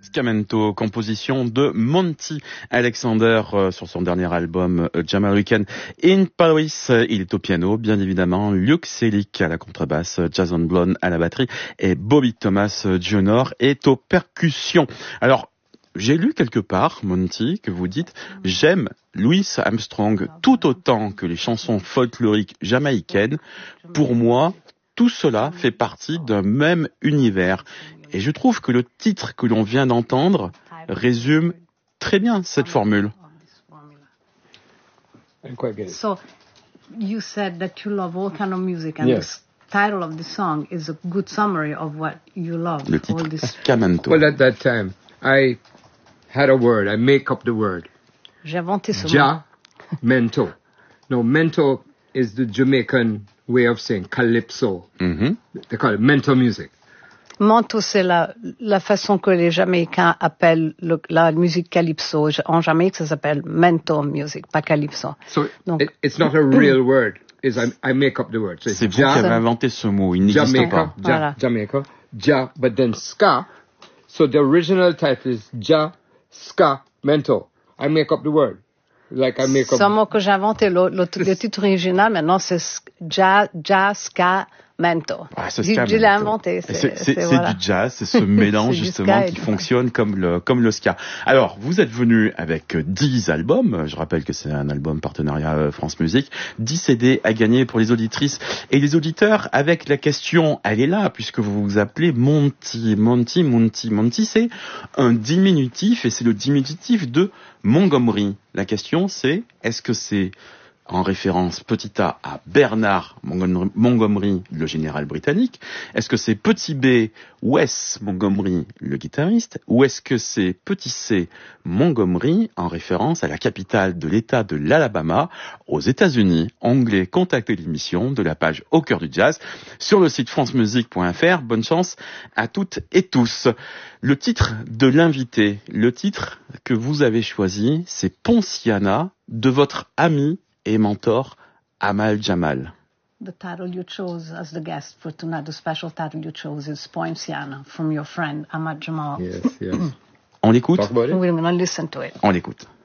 Testamento, composition de Monty Alexander sur son dernier album Jamaican Weekend in Paris. Il est au piano, bien évidemment, Luke Selig à la contrebasse, Jason Blonde à la batterie et Bobby Thomas Jr. est aux percussions. Alors, j'ai lu quelque part, Monty, que vous dites « J'aime Louis Armstrong tout autant que les chansons folkloriques jamaïcaines. Pour moi, tout cela fait partie d'un même univers. » Et je trouve que le titre que l'on vient d'entendre résume très bien cette formule. So, you said that you love all kind of music, and yes. The title of the song is a good summary of what you love. Le titre, Testamento. Well, at that time, I had a word. I make up the word. J'ai inventé ce mot. Mento. Now, mento is the Jamaican way of saying calypso. Mm-hmm. They call it mento music. Mento, c'est la façon que les Jamaïcains appellent la musique calypso. En Jamaïque, ça s'appelle mento music, pas calypso. So donc, it's not a real word. I make up the word. So c'est vous qui avez inventé ce mot. Il n'existe Jamaica, pas. Voilà. Jamaica, but then ska. So the original title is ska mento. I make up the word. Like I make up. C'est un mot que j'ai inventé. Le titre original, maintenant, c'est ska mento. Ah, je l'ai inventé. C'est voilà. Du jazz, c'est ce mélange justement qui fonctionne comme le ska. Alors, vous êtes venu avec 10 albums. Je rappelle que c'est un album partenariat France Musique. 10 CD à gagner pour les auditrices et les auditeurs avec la question, elle est là, puisque vous vous appelez Monty. Monty, c'est un diminutif et c'est le diminutif de Montgomery. La question, c'est, est-ce que c'est en référence petit a à Bernard Montgomery, le général britannique? Est-ce que c'est petit b Wes Montgomery, le guitariste? Ou est-ce que c'est petit c Montgomery, en référence à la capitale de l'État de l'Alabama, aux États-Unis? Onglet Contacter l'émission de la page Au cœur du jazz sur le site francemusique.fr. Bonne chance à toutes et tous. Le titre de l'invité, le titre que vous avez choisi, c'est Ponciana, de votre ami et mentor Amal Jamal. The title you chose as the guest for tonight, the special title you chose is Poinciana from your friend Amal Jamal. Yes. On l'écoute? We're going to listen to it. On l'écoute.